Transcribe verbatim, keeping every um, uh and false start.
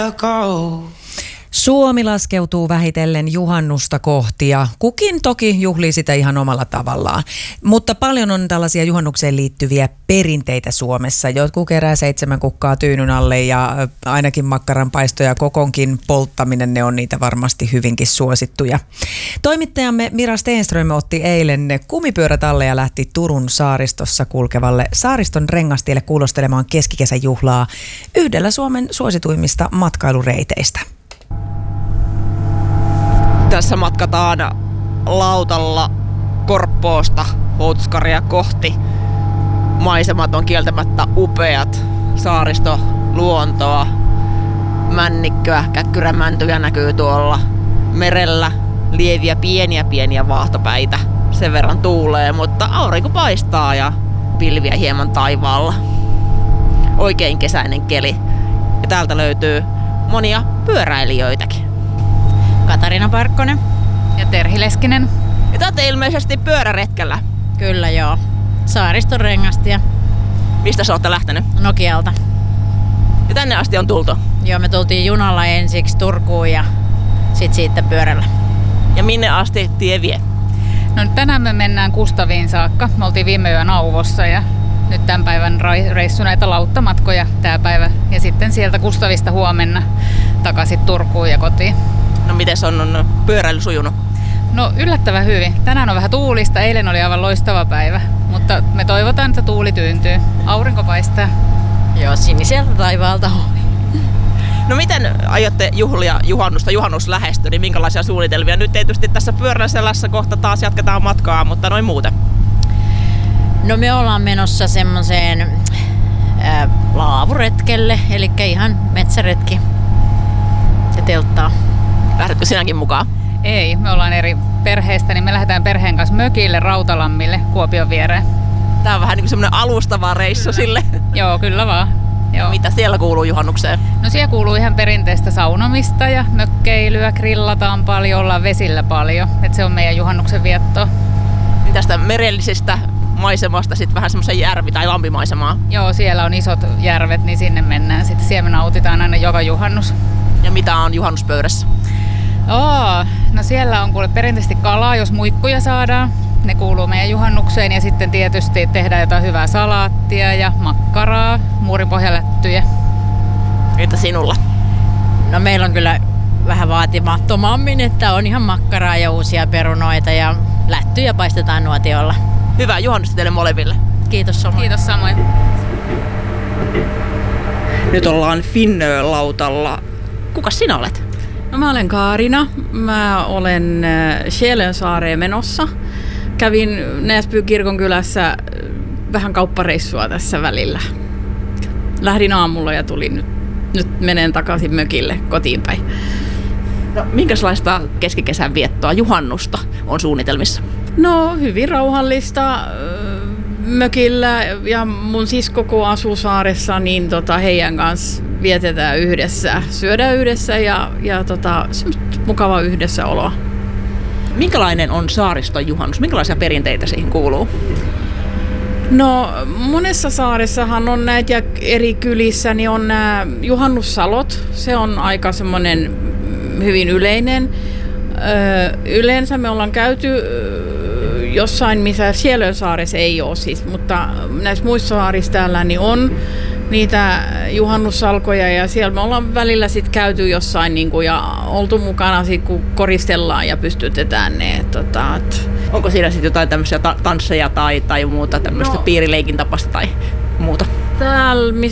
Suomi laskeutuu vähitellen juhannusta kohti ja kukin toki juhlii sitä ihan omalla tavallaan. Mutta paljon on tällaisia juhannukseen liittyviä perinteitä Suomessa. Jotkut kerää seitsemän kukkaa tyynyn alle ja ainakin makkaranpaisto ja kokonkin polttaminen, ne on niitä varmasti hyvinkin suosittuja. Toimittajamme Mira Stenström otti eilen kumipyörät alle ja lähti Turun saaristossa kulkevalle Saariston rengastielle kuulostelemaan keskikesäjuhlaa yhdellä Suomen suosituimmista matkailureiteistä. Tässä matkataan lautalla Korppoosta Houtskaria kohti. Maisemat on kieltämättä upeat. Saaristo, luontoa, männikköä, käkkyrämäntyjä näkyy tuolla. Merellä lieviä pieniä pieniä vaahtopäitä. Sen verran tuulee, mutta aurinko paistaa ja pilviä hieman taivaalla. Oikein kesäinen keli. Ja täältä löytyy monia pyöräilijöitäkin. Katarina Parkkonen ja Terhi Leskinen. Ja te olette ilmeisesti pyöräretkellä. Kyllä joo. Saariston rengastia. Mistä sä olette lähtenyt? Nokialta. Ja tänne asti on tultu? Joo, me tultiin junalla ensiksi Turkuun ja sit siitä pyörällä. Ja minne asti tie vie? No tänään me mennään Kustaviin saakka. Me oltiin viime yön Auvossa ja nyt tämän päivän reissu näitä lauttamatkoja tää päivä. Ja sitten sieltä Kustavista huomenna takaisin Turkuun ja kotiin. No miten on pyöräily sujunut? No yllättävän hyvin. Tänään on vähän tuulista, eilen oli aivan loistava päivä, mutta me toivotaan, että tuuli tyyntyy. Aurinko paistaa. Joo, siniseltä taivaalta. No miten aiotte juhlia juhannusta? Juhannus lähestyy, niin minkälaisia suunnitelmia? Nyt tietysti tässä pyörän selässä kohta taas jatketaan matkaa, mutta noin muuten. No me ollaan menossa semmoiseen äh, laavuretkelle, eli ihan metsäretki ja telttaa. Lähdetkö sinäkin mukaan? Ei, me ollaan eri perheestä, niin me lähdetään perheen kanssa mökille Rautalammille Kuopion viereen. Tää on vähän niin kuin semmoinen alustava reissu kyllä. Sille. Joo, kyllä vaan. Joo. Mitä siellä kuuluu juhannukseen? No siellä kuuluu ihan perinteistä saunomista ja mökkeilyä, grillataan paljon, ollaan vesillä paljon. Et se on meidän juhannuksen viettoa. Niin tästä merellisestä maisemasta sitten vähän semmoisen järvi- tai lampimaisemaa? Joo, siellä on isot järvet, niin sinne mennään. Sitten siellä me nautitaan aina joka juhannus. Ja mitä on juhannuspöydässä? Oo, no siellä on kuule perinteisesti kalaa, jos muikkuja saadaan. Ne kuuluu meidän juhannukseen ja sitten tietysti tehdään jotain hyvää salaattia ja makkaraa, muurinpohjalättyjä. Entä sinulla? No meillä on kyllä vähän vaatimattomammin, että on ihan makkaraa ja uusia perunoita ja lättyjä paistetaan nuotiolla. Hyvää juhannusta teille molemmille. Kiitos samoin. Kiitos samoin. Nyt ollaan Finnö-lautalla. Kuka sinä olet? No, mä olen Kaarina. Mä olen Själönsaareen menossa. Kävin Näsby kirkonkylässä vähän kauppareissua tässä välillä. Lähdin aamulla ja tulin nyt, nyt menen takaisin mökille kotiin päin. No, minkälaista keskikesän viettoa, juhannusta on suunnitelmissa? No hyvin rauhallista mökillä ja mun sisko kun asuu saaressa, niin tota, heidän kanssa vietetään yhdessä, syödään yhdessä ja, ja tota, mukava yhdessäoloa. Minkälainen on saariston juhannus? Minkälaisia perinteitä siihen kuuluu? No monessa saaressahan on näitä ja eri kylissä niin on nämä juhannussalot. Se on aika semmoinen hyvin yleinen. Öö, yleensä me ollaan käyty jossain, missä Själönsaaressa ei ole siis, mutta näissä muissa saarissa täällä niin on niitä juhannussalkoja ja siellä me ollaan välillä sitten käyty jossain niin kuin, ja oltu mukana sit, kun koristellaan ja pystytetään ne. Tota, et... Onko siinä sitten jotain tämmöisiä ta- tansseja tai, tai muuta tämmöistä no, piirileikin tapasta tai muuta? Täällä,